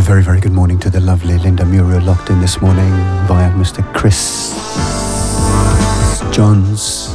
very, very good morning to the lovely Linda Muriel locked in this morning via Mr. Chris Johns.